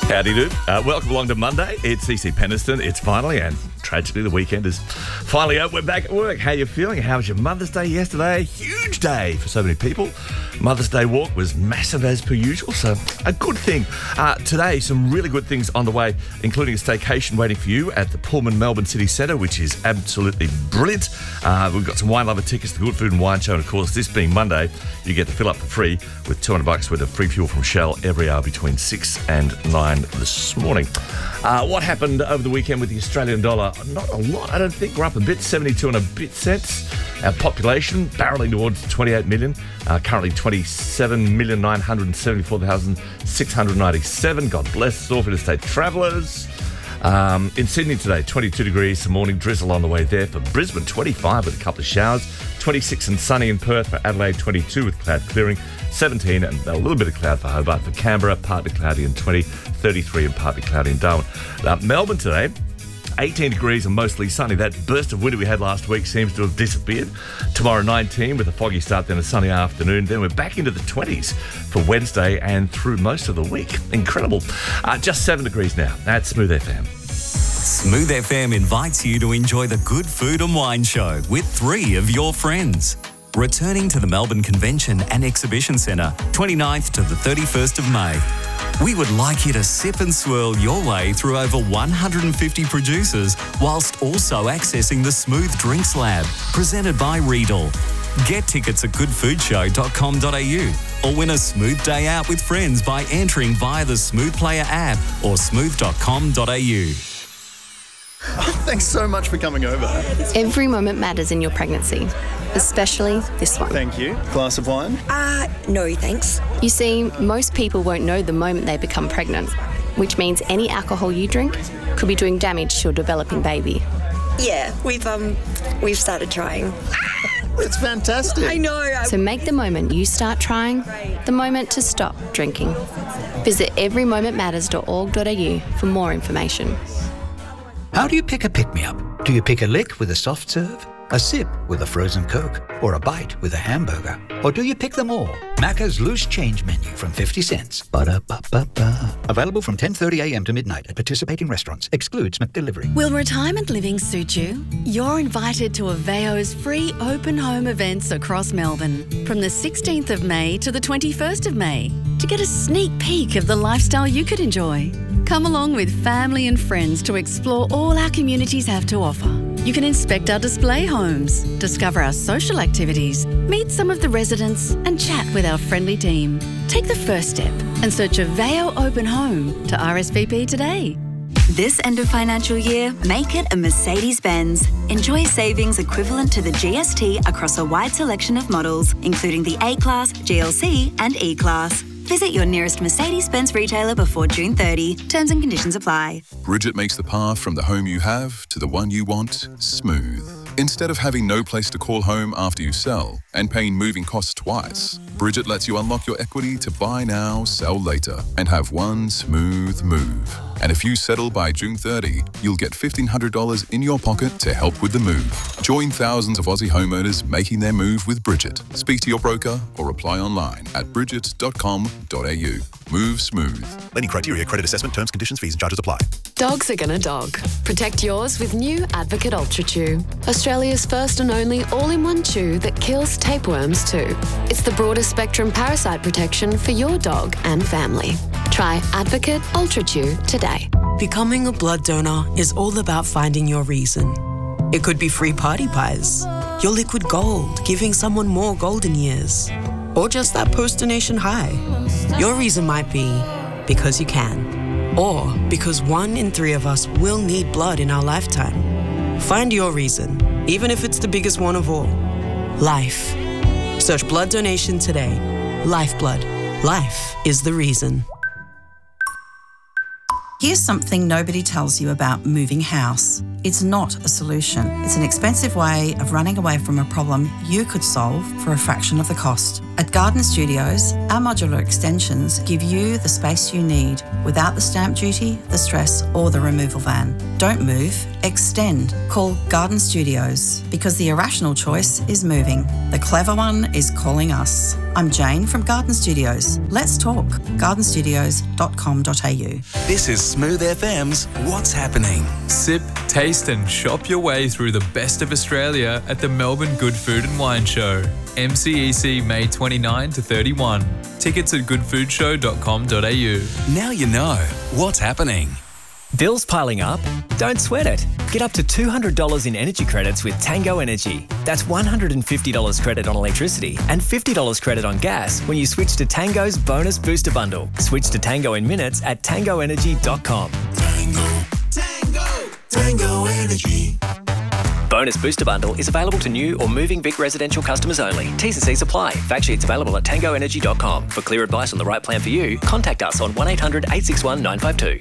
Howdy do. Welcome along to Monday. It's CC Peniston. It's finally, and tragically, the weekend is finally out. We're back at work. How you feeling? How was your Mother's Day yesterday? Huge day for so many people. Mother's Day walk was massive as per usual, so a good thing. Today, some really good things on the way, including a staycation waiting for you at the Pullman Melbourne City Centre, which is absolutely brilliant. We've got some Wine Lover tickets to the Good Food and Wine Show, and of course, this being Monday, you get to fill up for free with $200 worth of free fuel from Shell every hour between 6 and 9 this morning. What happened over the weekend with the Australian dollar? Not a lot, I don't think. We're up a bit, 72 and a bit cents. Our population barreling towards 28 million, currently 27,974,697. God bless us all for interstate travellers. In Sydney today, 22 degrees, some morning drizzle on the way there. For Brisbane, 25 with a couple of showers. 26 and sunny in Perth. For Adelaide, 22 with cloud clearing. 17 and a little bit of cloud for Hobart. For Canberra, partly cloudy and 20. 33 and partly cloudy in Darwin. Melbourne today, 18 degrees and mostly sunny. That burst of wind we had last week seems to have disappeared. Tomorrow, 19 with a foggy start, then a sunny afternoon. Then we're back into the 20s for Wednesday and through most of the week. Incredible. Just 7 degrees now. That's Smooth FM. Smooth FM invites you to enjoy the Good Food and Wine Show with 3 of your friends. Returning to the Melbourne Convention and Exhibition Centre, 29th to the 31st of May. We would like you to sip and swirl your way through over 150 producers whilst also accessing the Smooth Drinks Lab, presented by Riedel. Get tickets at goodfoodShow.com.au or win a smooth day out with friends by entering via the Smooth Player app or smooth.com.au. Thanks so much for coming over. Every moment matters in your pregnancy, especially this one. Thank you. Glass of wine? No, thanks. You see, most people won't know the moment they become pregnant, which means any alcohol you drink could be doing damage to your developing baby. Yeah, we've started trying. It's fantastic. I know. So make the moment you start trying the moment to stop drinking. Visit everymomentmatters.org.au for more information. How do you pick a pick-me-up? Do you pick a lick with a soft serve, a sip with a frozen Coke, or a bite with a hamburger? Or do you pick them all? Macca's Loose Change Menu from 50 cents. Ba-da-ba-ba-ba. Available from 10:30 a.m. to midnight at participating restaurants. Excludes McDelivery. Will retirement living suit you? You're invited to Aveo's free open home events across Melbourne from the 16th of May to the 21st of May to get a sneak peek of the lifestyle you could enjoy. Come along with family and friends to explore all our communities have to offer. You can inspect our display homes, discover our social activities, meet some of the residents and chat with our friendly team. Take the first step and search Aveo Open Home to RSVP today. This end of financial year, make it a Mercedes-Benz. Enjoy savings equivalent to the GST across a wide selection of models, including the A-Class, GLC and E-Class. Visit your nearest Mercedes-Benz retailer before June 30. Terms and conditions apply. Bridget makes the path from the home you have to the one you want smooth. Instead of having no place to call home after you sell and paying moving costs twice, Bridget lets you unlock your equity to buy now, sell later, and have one smooth move. And if you settle by June 30, you'll get $1,500 in your pocket to help with the move. Join thousands of Aussie homeowners making their move with Bridget. Speak to your broker or apply online at bridget.com.au. Move smooth. Any criteria, credit assessment, terms, conditions, fees and charges apply. Dogs are gonna dog. Protect yours with new Advocate Ultra Chew. Australia's first and only all-in-one chew that kills tapeworms too. It's the broadest spectrum parasite protection for your dog and family. Try Advocate Ultra Chew today. Becoming a blood donor is all about finding your reason. It could be free party pies, your liquid gold, giving someone more golden years, or just that post-donation high. Your reason might be because you can, or because 1 in 3 of us will need blood in our lifetime. Find your reason, even if it's the biggest one of all. Life. Search blood donation today. Lifeblood. Life is the reason. Here's something nobody tells you about moving house. It's not a solution. It's an expensive way of running away from a problem you could solve for a fraction of the cost. At Garden Studios, our modular extensions give you the space you need without the stamp duty, the stress, or the removal van. Don't move, extend. Call Garden Studios because the irrational choice is moving. The clever one is calling us. I'm Jane from Garden Studios. Let's talk. gardenstudios.com.au. This is Smooth FM's What's Happening. Sip, taste and shop your way through the best of Australia at the Melbourne Good Food and Wine Show. MCEC May 29 to 31. Tickets at goodfoodshow.com.au. Now you know what's happening. Bills piling up? Don't sweat it. Get up to $200 in energy credits with Tango Energy. That's $150 credit on electricity and $50 credit on gas when you switch to Tango's Bonus Booster Bundle. Switch to Tango in minutes at tangoenergy.com. Tango Energy. Bonus Booster Bundle is available to new or moving Vic residential customers only. T's and C's apply. Fact sheets available at tangoenergy.com. For clear advice on the right plan for you, contact us on 1800 861 952.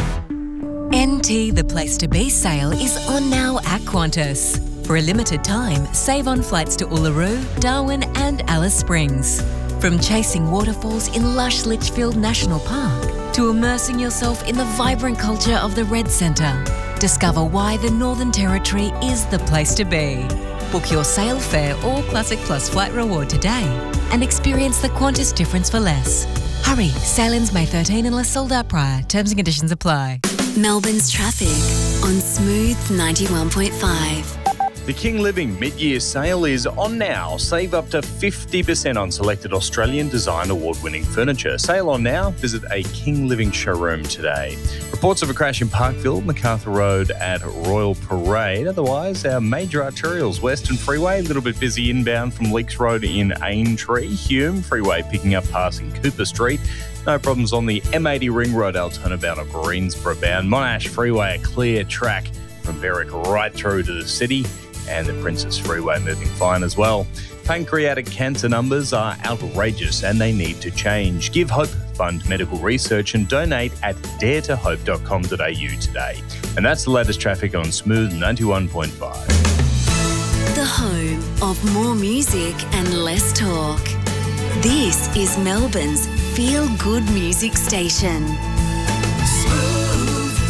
NT The Place to Be sale is on now at Qantas. For a limited time, save on flights to Uluru, Darwin and Alice Springs. From chasing waterfalls in lush Litchfield National Park to immersing yourself in the vibrant culture of the Red Centre, discover why the Northern Territory is the place to be. Book your sail fare or Classic Plus flight reward today and experience the Qantas difference for less. Hurry, sail-ins May 13 unless sold out prior. Terms and conditions apply. Melbourne's traffic on Smooth 91.5. The King Living mid-year sale is on now. Save up to 50% on selected Australian Design Award-winning furniture. Sale on now. Visit a King Living showroom today. Reports of a crash in Parkville, MacArthur Road at Royal Parade. Otherwise, our major arterials, Western Freeway, a little bit busy inbound from Leakes Road in Aintree. Hume Freeway picking up passing Cooper Street. No problems on the M80 Ring Road, Altona bound or Greensboro bound. Monash Freeway, a clear track from Berwick right through to the city. And the Princess Freeway moving fine as well. Pancreatic cancer numbers are outrageous and they need to change. Give Hope Fund medical research and donate at daretohope.com.au today. And that's the latest traffic on Smooth 91.5. The home of more music and less talk. This is Melbourne's feel-good music station. Smooth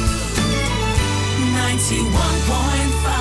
91.5.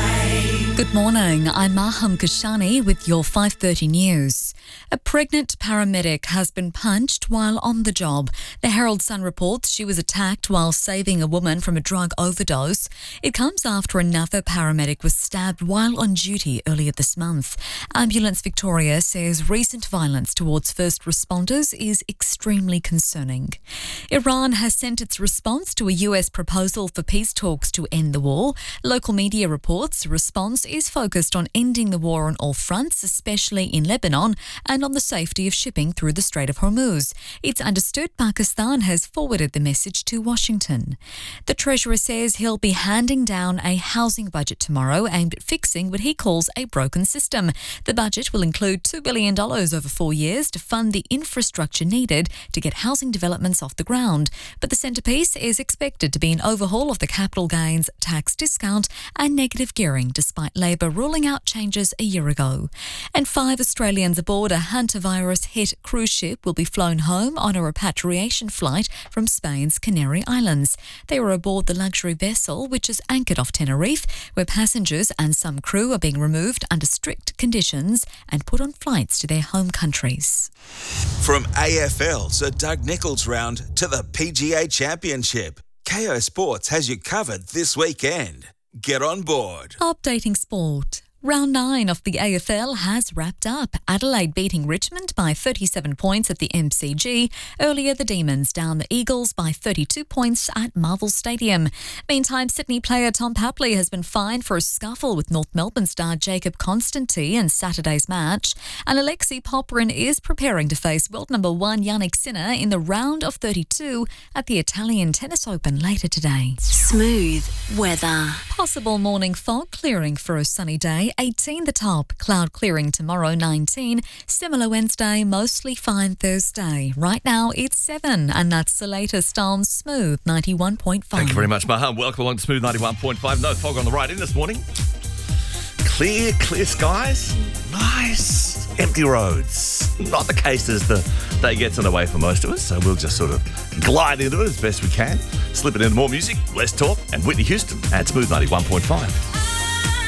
Good morning, I'm Maham Kashani with your 5:30 news. A pregnant paramedic has been punched while on the job. The Herald Sun reports she was attacked while saving a woman from a drug overdose. It comes after another paramedic was stabbed while on duty earlier this month. Ambulance Victoria says recent violence towards first responders is extremely concerning. Iran has sent its response to a US proposal for peace talks to end the war. Local media reports the response is focused on ending the war on all fronts, especially in Lebanon, and on the safety of shipping through the Strait of Hormuz. It's understood Pakistan has forwarded the message to Washington. The Treasurer says he'll be handing down a housing budget tomorrow aimed at fixing what he calls a broken system. The budget will include $2 billion over 4 years to fund the infrastructure needed to get housing developments off the ground. But the centrepiece is expected to be an overhaul of the capital gains tax discount and negative gearing, despite Labor ruling out changes a year ago. And 5 Australians aboard a hantavirus-hit cruise ship will be flown home on a repatriation flight from Spain's Canary Islands. They were aboard the luxury vessel, which is anchored off Tenerife, where passengers and some crew are being removed under strict conditions and put on flights to their home countries. From AFL's Doug Nicholls round to the PGA Championship, KO Sports has you covered this weekend. Get on board. Updating sport. Round 9 of the AFL has wrapped up. Adelaide beating Richmond by 37 points at the MCG. Earlier, the Demons down the Eagles by 32 points at Marvel Stadium. Meantime, Sydney player Tom Papley has been fined for a scuffle with North Melbourne star Jacob Constantine in Saturday's match. And Alexei Popyrin is preparing to face world number 1 Jannik Sinner in the round of 32 at the Italian Tennis Open later today. Smooth weather. Possible morning fog clearing for a sunny day. 18 the top, cloud clearing tomorrow 19, similar Wednesday, mostly fine Thursday. Right now it's 7 and that's the latest on Smooth 91.5. Thank you very much, Maham. Welcome along to Smooth 91.5. No fog on the ride in this morning. Clear skies, nice empty roads. Not the case as the day gets underway for most of us, so we'll just sort of glide into it as best we can. Slip it into more music, less talk, and Whitney Houston at Smooth 91.5.